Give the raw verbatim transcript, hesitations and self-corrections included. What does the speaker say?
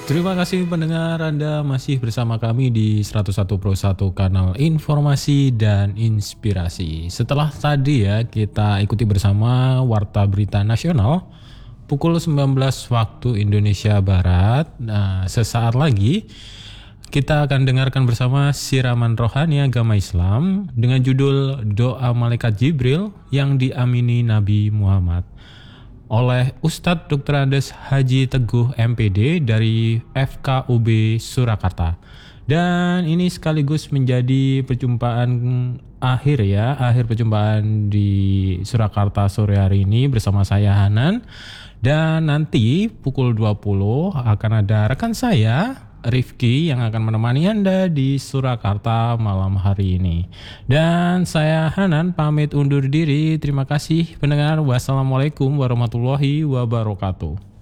Terima kasih pendengar, Anda masih bersama kami di seratus satu Pro satu kanal informasi dan inspirasi. Setelah tadi ya kita ikuti bersama Warta Berita Nasional pukul sembilan belas waktu Indonesia Barat. Nah, sesaat lagi kita akan dengarkan bersama siraman rohani agama Islam dengan judul Doa Malaikat Jibril yang diamini Nabi Muhammad oleh Ustadz doktor Andes Haji Teguh M P D dari F K U B Surakarta. Dan ini sekaligus menjadi perjumpaan akhir ya, akhir perjumpaan di Surakarta sore hari ini bersama saya Hanan. Dan nanti pukul dua puluh akan ada rekan saya Rifki yang akan menemani Anda di Surakarta malam hari ini. Dan saya Hanan pamit undur diri. Terima kasih pendengar. Wassalamualaikum warahmatullahi wabarakatuh.